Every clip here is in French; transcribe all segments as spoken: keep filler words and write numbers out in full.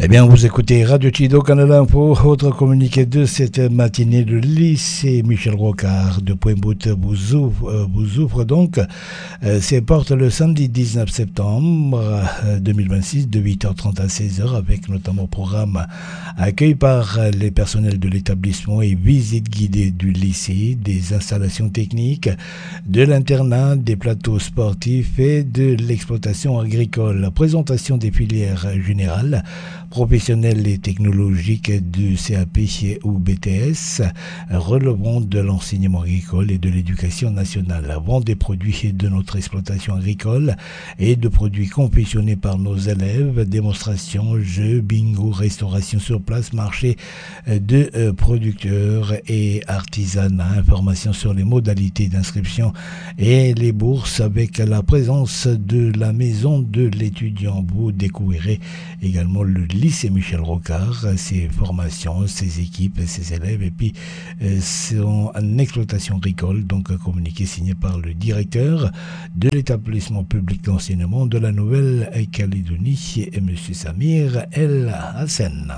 Eh bien, vous écoutez Radio Chido Canada Info, autre communiqué de cette matinée de lycée Michel Rocard de Pointe-Boute vous ouvre, euh, vous ouvre donc euh, ses portes le samedi dix-neuf septembre euh, deux mille vingt-six de huit heures trente à seize heures avec notamment programme accueil par les personnels de l'établissement et visite guidée du lycée, des installations techniques, de l'internat, des plateaux sportifs et de l'exploitation agricole. Présentation des filières générales, professionnels et technologiques du C A P ou B T S relevant de l'enseignement agricole et de l'éducation nationale. Vente des produits de notre exploitation agricole et de produits confectionnés par nos élèves, démonstrations, jeux, bingo, restauration sur place, marché de producteurs et artisanat, informations sur les modalités d'inscription et les bourses avec la présence de la maison de l'étudiant. Vous découvrirez également le lycée Michel Rocard, ses formations, ses équipes, ses élèves et puis euh, son exploitation agricole, donc communiqué signé par le directeur de l'établissement public d'enseignement de la Nouvelle-Calédonie, M. Samir El Hassan.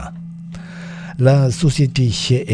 La société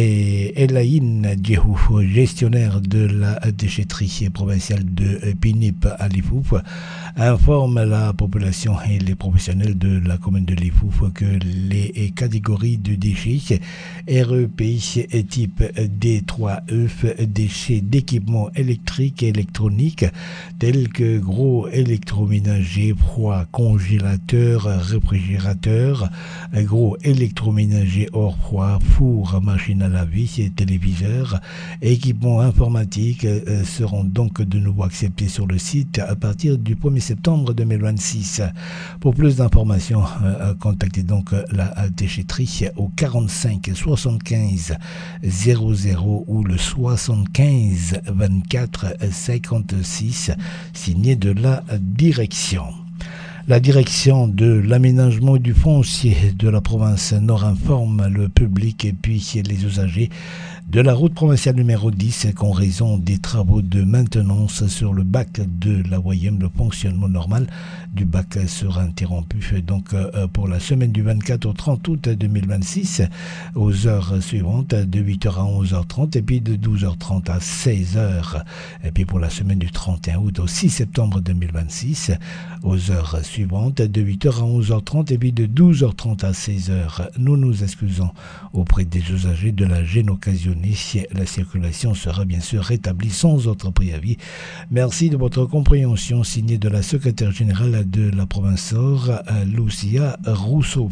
Elaine Djehou, gestionnaire de la déchetterie provinciale de Pinip à Lifouf, informe la population et les professionnels de la commune de Lifouf que les catégories de déchets R E P type D trois E, déchets d'équipements électriques et électroniques tels que gros électroménagers, froid, congélateur, réfrigérateur, gros électroménagers hors froid, four, machine à laver, téléviseurs, équipements informatiques euh, seront donc de nouveau acceptés sur le site à partir du premier septembre deux mille vingt-six. Pour plus d'informations, euh, contactez donc la déchetterie au quarante-cinq soixante-quinze zéro zéro ou le soixante-quinze vingt-quatre cinquante-six, signé de la direction. La direction de l'aménagement du foncier de la province Nord informe le public et puis les usagers de la route provinciale numéro dix qu'en raison des travaux de maintenance sur le bac de la Wayem, le fonctionnement normal du bac sera interrompu donc euh, pour la semaine du vingt-quatre au trente août deux mille vingt-six aux heures suivantes de huit heures à onze heures trente et puis de douze heures trente à seize heures, et puis pour la semaine du trente et un août au six septembre deux mille vingt-six aux heures suivantes de huit heures à onze heures trente et puis de douze heures trente à seize heures. Nous nous excusons auprès des usagers de la gêne occasionnée. La circulation sera bien sûr rétablie sans autre préavis. Merci de votre compréhension, signé de la secrétaire générale de la province Nord, Lucia Rousseau.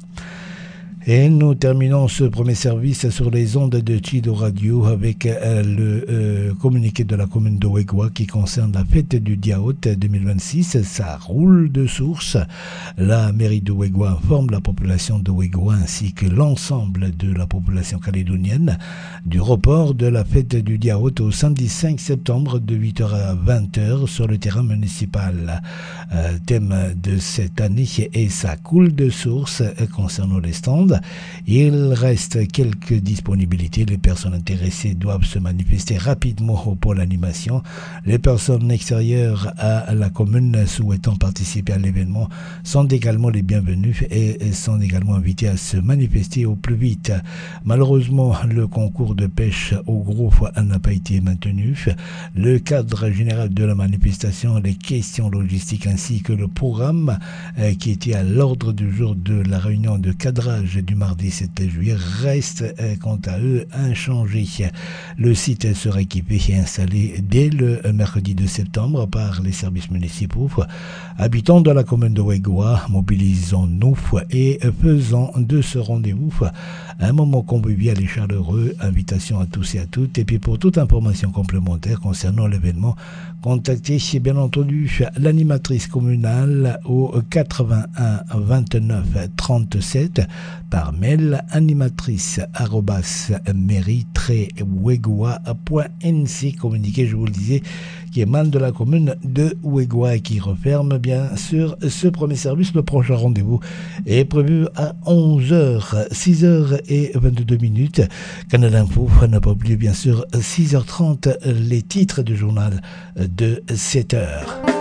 Et nous terminons ce premier service sur les ondes de Chido Radio avec euh, le euh, communiqué de la commune de Wegwa qui concerne la fête du Diaout deux mille vingt-six. Ça roule de source. La mairie de Wegwa informe la population de Wegwa ainsi que l'ensemble de la population calédonienne du report de la fête du Diaout au samedi cinq septembre de huit heures à vingt heures sur le terrain municipal. Euh, thème de cette année est ça coule de source euh, concernant les stands. Il reste quelques disponibilités. Les personnes intéressées doivent se manifester rapidement pour l'animation. Les personnes extérieures à la commune souhaitant participer à l'événement sont également les bienvenus et sont également invités à se manifester au plus vite. Malheureusement, le concours de pêche au gros n'a pas été maintenu. Le cadre général de la manifestation, les questions logistiques ainsi que le programme euh, qui était à l'ordre du jour de la réunion de cadrage du mardi sept juillet reste euh, quant à eux inchangé. Le site sera équipé et installé dès le mercredi deux septembre par les services municipaux. Habitants de la commune de Wegwa, mobilisons-nous et faisons de ce rendez-vous un moment convivial et chaleureux. Invitation à tous et à toutes. Et puis pour toute information complémentaire concernant l'événement, contactez bien entendu l'animatrice communale au quatre-vingt-un vingt-neuf trente-sept par mail animatrice arobase mairie wegwa point n c, communiqué, je vous le disais, qui émane de la commune de Wegwa et qui referme bien sûr ce premier service. Le prochain rendez-vous est prévu à onze heures, six heures vingt-deux minutes. Canada Info, n'a pas oublié bien sûr six heures trente les titres du journal de sept heures.